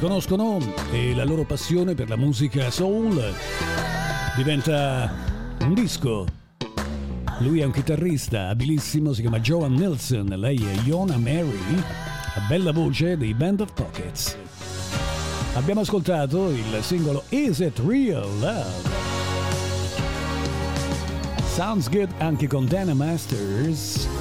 conoscono e la loro passione per la musica soul diventa un disco. Lui è un chitarrista abilissimo, si chiama Joan Nilsson, lei è Yona Mary, la bella voce dei Band of Pockets. Abbiamo ascoltato il singolo Is It Real Love? Sounds Good anche con Dana Masters.